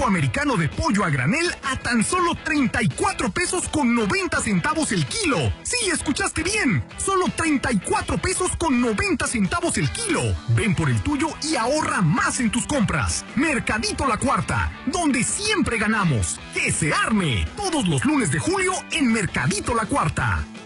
grupo americano de pollo a granel a tan solo 34 pesos con 90 centavos el kilo. Sí, escuchaste bien. Solo 34 pesos con 90 centavos el kilo. Ven por el tuyo y ahorra más en tus compras. Mercadito La Cuarta, donde siempre ganamos. ¡Que se arme! Todos los lunes de julio en Mercadito La Cuarta.